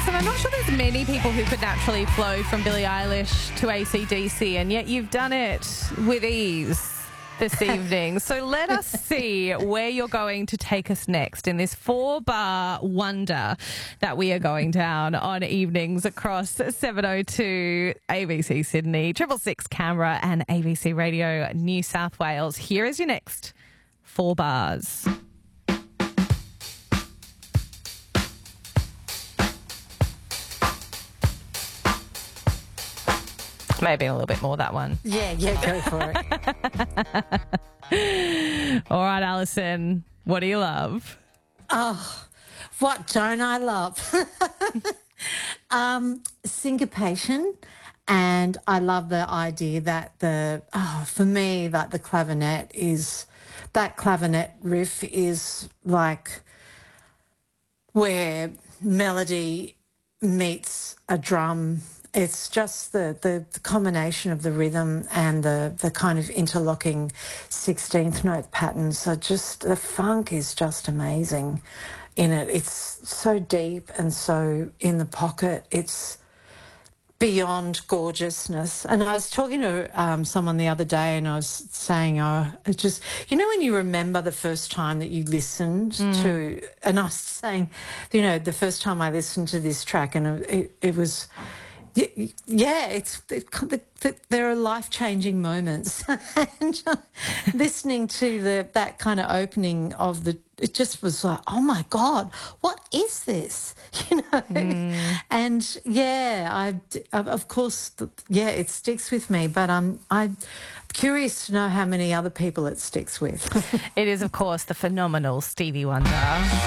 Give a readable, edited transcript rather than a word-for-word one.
Alison, I'm not sure there's many people who could naturally flow from Billie Eilish to AC/DC, and yet you've done it with ease this evening. So let us see where you're going to take us next in this 4-bar wonder that we are going down on evenings across 702 ABC Sydney, 666 Canberra and ABC Radio New South Wales. Here is your next 4 bars. Maybe a little bit more, that one. Yeah, go for it. All right, Alison, what do you love? Oh, what don't I love? Syncopation. And I love the idea that for me, that the clavinet that clavinet riff is like where melody meets a drum. It's just the combination of the rhythm and the kind of interlocking 16th note patterns. So the funk is just amazing in it. It's so deep and so in the pocket. It's beyond gorgeousness. And I was talking to someone the other day, and I was saying, it just, when you remember the first time that you listened to, and I was saying, the first time I listened to this track, and it was... Yeah, there are life-changing moments, and listening to that kind of opening of it just was like, oh my God, what is this? And yeah, of course, it sticks with me, but I'm curious to know how many other people it sticks with. It is, of course, the phenomenal Stevie Wonder.